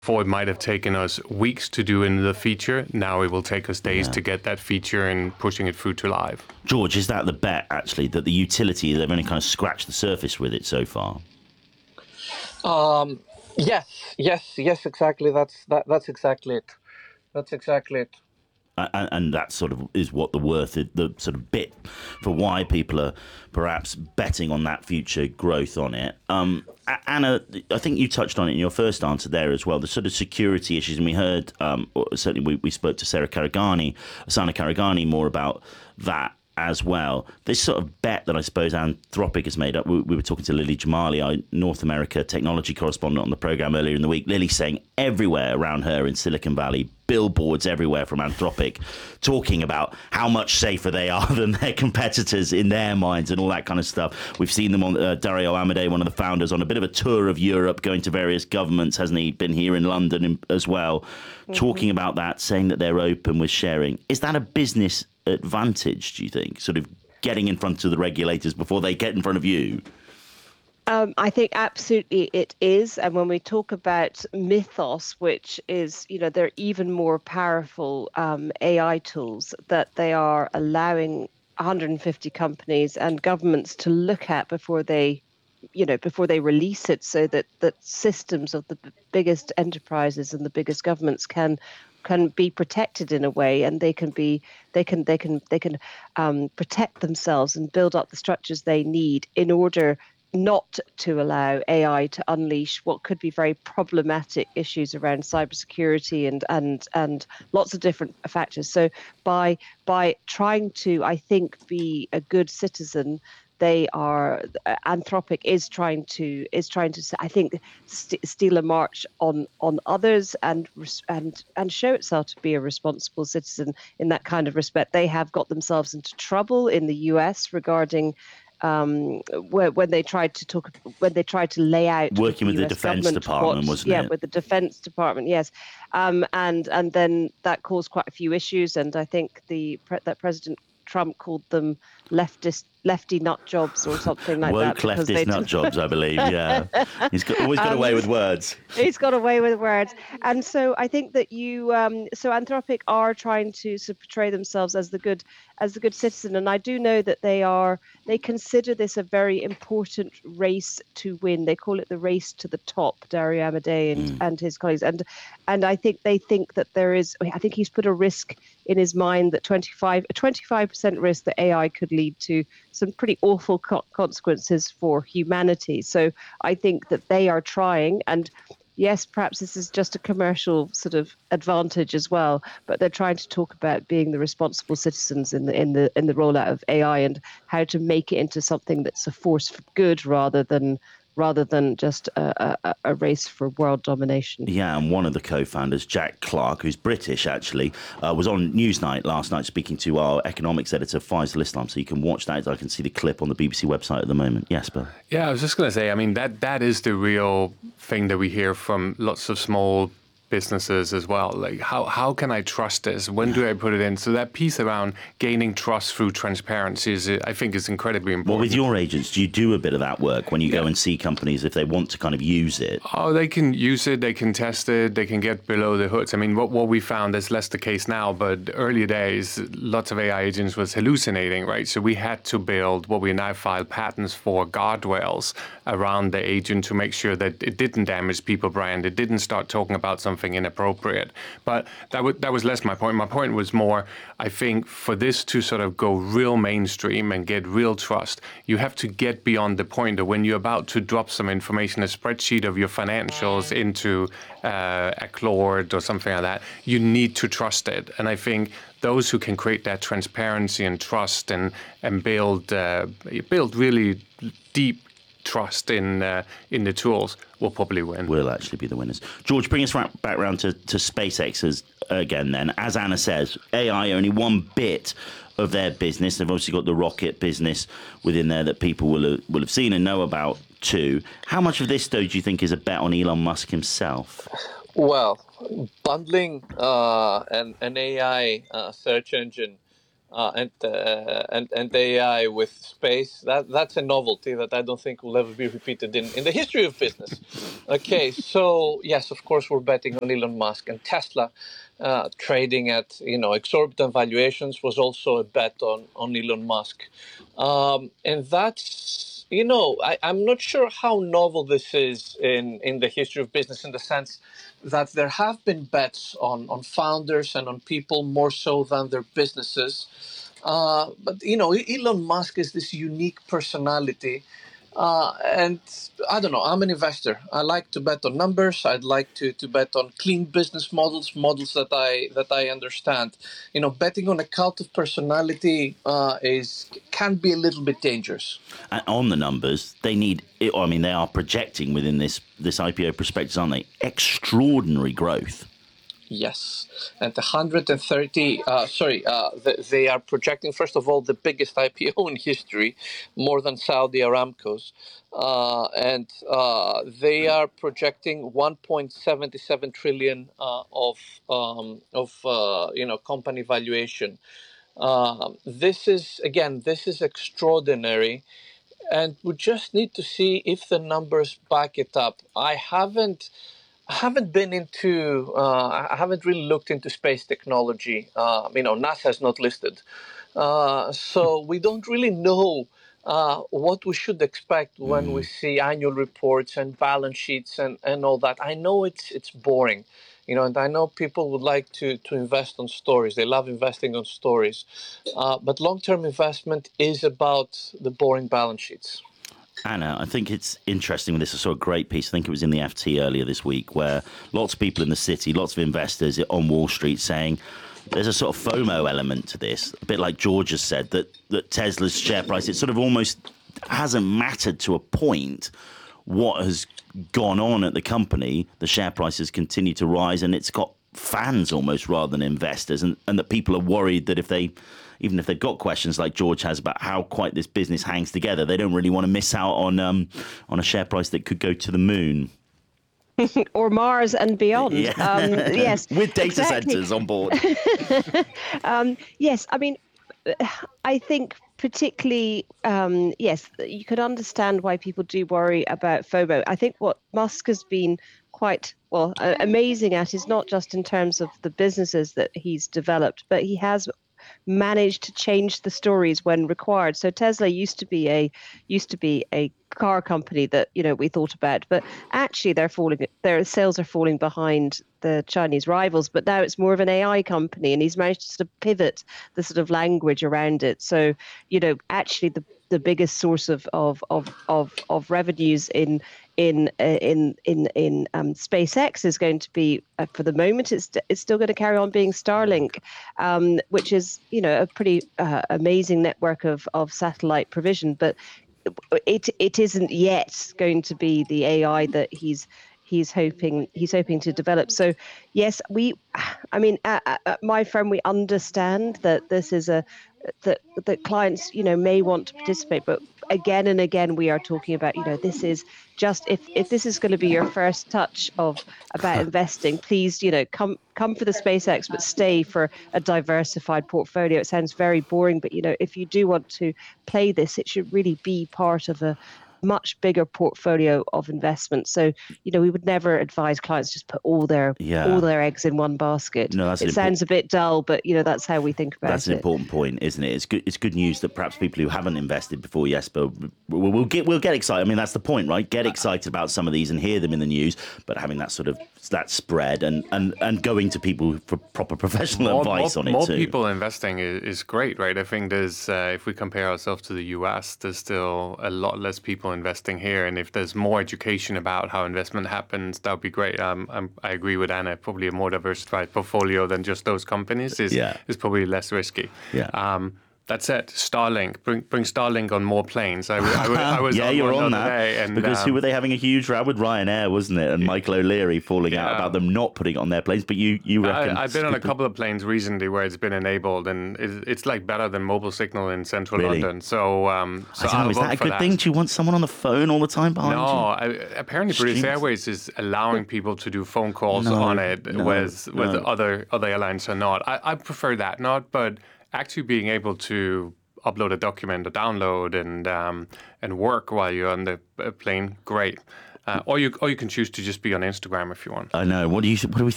Before it might have taken us weeks to do another feature, now it will take us days to get that feature and pushing it through to live. George, is that the bet, actually, that the utility, they've only kind of scratched the surface with it so far? Yes, exactly. That's exactly it. That's exactly it. And that sort of is what the sort of bit for why people are perhaps betting on that future growth on it. Anna, I think you touched on it in your first answer there as well, the sort of security issues. And we heard, certainly we spoke to Sana Karagani more about that as well. This sort of bet that I suppose Anthropic has made up. We were talking to Lily Jamali, our North America technology correspondent on the programme earlier in the week. Lily saying everywhere around her in Silicon Valley, billboards everywhere from Anthropic, talking about how much safer they are than their competitors in their minds and all that kind of stuff. We've seen them on Dario Amodei, one of the founders, on a bit of a tour of Europe, going to various governments, hasn't he? Been here in London as well, talking about that, saying that they're open with sharing. Is that a business advantage, do you think, sort of getting in front of the regulators before they get in front of you? I think absolutely it is. And when we talk about Mythos, which is, they're even more powerful AI tools that they are allowing 150 companies and governments to look at before they release it, so that systems of the biggest enterprises and the biggest governments can be protected in a way, and they can protect themselves and build up the structures they need in order not to allow AI to unleash what could be very problematic issues around cybersecurity and lots of different factors. So by trying to, I think, be a good citizen, Anthropic is trying to I think steal a march on others and show itself to be a responsible citizen in that kind of respect. They have got themselves into trouble in the US regarding when they tried to lay out working with the Defense Department, wasn't it? Yeah, with the Defense Department, yes, and then that caused quite a few issues, and I think that President Trump called them lefty nut jobs or something like Woke that. leftist nut jobs, I believe. Yeah, he's always got away with words. He's got away with words, and so I think that so Anthropic are trying to portray themselves as the good citizen, and I do know that they consider this a very important race to win. They call it the race to the top, Dario Amodei and his colleagues, and I think they think that I think he's put a risk in his mind that 25% risk that AI could lead to some pretty awful consequences for humanity. So I think that they are trying, and yes, perhaps this is just a commercial sort of advantage as well, but they're trying to talk about being the responsible citizens in the rollout of AI and how to make it into something that's a force for good rather than just a race for world domination. Yeah, and one of the co-founders, Jack Clark, who's British actually, was on Newsnight last night speaking to our economics editor, Faisal Islam, so you can watch that. I can see the clip on the BBC website at the moment. Yes, Bill? Yeah, I was just going to say, I mean, that is the real thing that we hear from lots of small businesses as well. Like, how can I trust this? When do I put it in? So that piece around gaining trust through transparency I think is incredibly important. Well, with your agents, do you do a bit of that work when you go and see companies if they want to kind of use it? Oh, they can use it, they can test it, they can get below the hoods. I mean, what we found is less the case now, but earlier days, lots of AI agents was hallucinating, right? So we had to build what we now file patents for, guardrails around the agent to make sure that it didn't damage people's brand, it didn't start talking about something inappropriate. But that was less my point. My point was more, I think, for this to sort of go real mainstream and get real trust, you have to get beyond the point of when you're about to drop some information, a spreadsheet of your financials into a Claude or something like that, you need to trust it. And I think those who can create that transparency and trust and build really deep trust in the tools will probably win. Will actually be the winners. George, bring us back round to SpaceX again then. As Anna says, AI only one bit of their business. They've obviously got the rocket business within there that people will have seen and know about too. How much of this, though, do you think is a bet on Elon Musk himself? Well, bundling an AI search engine and AI with space. That's a novelty that I don't think will ever be repeated in the history of business. Okay, so yes, of course, we're betting on Elon Musk and Tesla. Trading at exorbitant valuations was also a bet on Elon Musk, and that's I'm not sure how novel this is in the history of business, in the sense that there have been bets on founders and on people more so than their businesses. But Elon Musk is this unique personality, and I don't know. I'm an investor. I like to bet on numbers. I'd like to bet on clean business models that I understand. Betting on a cult of personality can be a little bit dangerous. And on the numbers, they are projecting within this IPO prospectus, aren't they? Extraordinary growth. Yes, and 130. They are projecting, first of all, the biggest IPO in history, more than Saudi Aramco's, and they are projecting 1.77 trillion of company valuation. This is extraordinary, and we just need to see if the numbers back it up. I haven't really looked into space technology. NASA is not listed, so we don't really know what we should expect when we see annual reports and balance sheets and all that. I know it's boring, and I know people would like to invest on stories. They love investing on stories, but long-term investment is about the boring balance sheets. Anna, I think it's interesting. This I saw a great piece. I think it was in the FT earlier this week, where lots of people in the city, lots of investors on Wall Street saying there's a sort of FOMO element to this. A bit like George has said, that Tesla's share price, it sort of almost hasn't mattered to a point what has gone on at the company. The share price has continued to rise, and it's got fans almost rather than investors, and that people are worried that even if they've got questions like George has about how quite this business hangs together, they don't really want to miss out on a share price that could go to the moon. Or Mars and beyond. Yeah. Yes. With data centers on board. Yes, I mean, I think particularly, yes, you could understand why people do worry about FOMO. I think what Musk has been quite amazing at is not just in terms of the businesses that he's developed, but he has managed to change the stories when required. So Tesla used to be a car company that we thought about, but actually their sales are falling behind the Chinese rivals. But now it's more of an AI company, and he's managed to sort of pivot the sort of language around it. So actually the biggest source of revenues in SpaceX is going to be, for the moment, it's still going to carry on being Starlink, which is a pretty amazing network of satellite provision, but it isn't yet going to be the AI that he's hoping to develop. So yes, my firm, we understand that this is that clients may want to participate, but again and again we are talking about this is just, if this is going to be your first touch about investing, please come for the SpaceX, but stay for a diversified portfolio. It sounds very boring, but if you do want to play this, it should really be part of a much bigger portfolio of investment. So we would never advise clients just put all their eggs in one basket. No, it sounds a bit dull, but that's how we think about it. That's an important point, isn't it? It's good news that perhaps people who haven't invested before, but we'll get excited. I mean, that's the point, right? Get excited about some of these and hear them in the news, but having that sort of spread and going to people for proper professional advice on it too. More people investing is great, right? I think there's if we compare ourselves to the US, there's still a lot less people investing here, and if there's more education about how investment happens, that would be great. I agree with Anna. Probably a more diversified portfolio than just those companies is probably less risky. That said, Starlink, bring Starlink on more planes. I was you're on that today, and because who were they having a huge row with? Ryanair, wasn't it? And Michael O'Leary falling out about them not putting it on their planes. But you reckon? I've been on a couple of planes recently where it's been enabled, and it's like better than mobile signal in central London. So, is that a good thing? Do you want someone on the phone all the time behind you? No, apparently British Airways is allowing people to do phone calls on it, whereas other airlines are not. I prefer that, but actually being able to upload a document or download and work while you're on the plane, great. Or you can choose to just be on Instagram if you want. I know. What do we